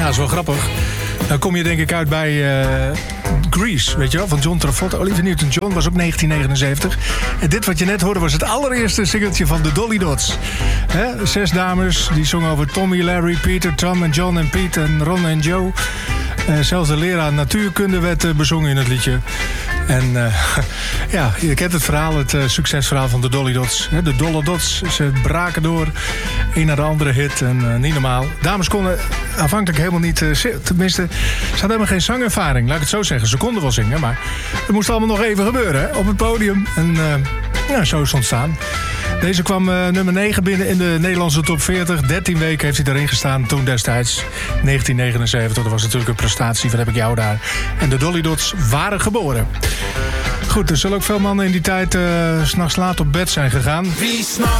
dat is wel grappig. Dan kom je denk ik uit bij Grease, weet je wel, van John Travolta. Olivia Newton-John was ook 1979. En dit wat je net hoorde was het allereerste singeltje van de Dolly Dots. 6 dames, die zongen over Tommy, Larry, Peter, Tom en John en Pete en Ron en Joe. Zelfs de leraar natuurkunde werd bezongen in het liedje. En ja, je kent het verhaal, het succesverhaal van de Dolly Dots. De Dolly Dots, ze braken door. Een naar de andere hit en niet normaal. Dames konden aanvankelijk helemaal niet... tenminste, ze hadden helemaal geen zangervaring, laat ik het zo zeggen. Ze konden wel zingen, maar het moest allemaal nog even gebeuren hè, op het podium. En ja, zo is het ontstaan. Deze kwam nummer 9 binnen in de Nederlandse top 40. 13 weken heeft hij erin gestaan toen destijds. 1979, dat was natuurlijk een prestatie. Wat heb ik jou daar? En de Dolly Dots waren geboren. Goed, er zullen ook veel mannen in die tijd 's nachts laat op bed zijn gegaan.